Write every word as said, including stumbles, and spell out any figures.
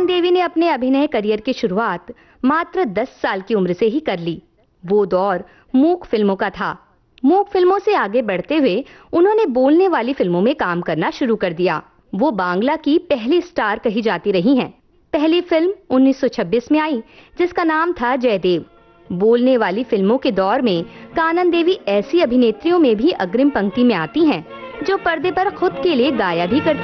कानन देवी ने अपने अभिनय करियर की शुरुआत मात्र दस साल की उम्र से ही कर ली। वो दौर मूक फिल्मों का था। मूक फिल्मों से आगे बढ़ते हुए उन्होंने बोलने वाली फिल्मों में काम करना शुरू कर दिया। वो बांग्ला की पहली स्टार कही जाती रही हैं। पहली फिल्म उन्नीस सौ छब्बीस में आई, जिसका नाम था जयदेव। बोलने वाली फिल्मों के दौर में कानन देवी ऐसी अभिनेत्रियों में भी अग्रिम पंक्ति में आती हैं जो पर्दे पर खुद के लिए गाया भी करती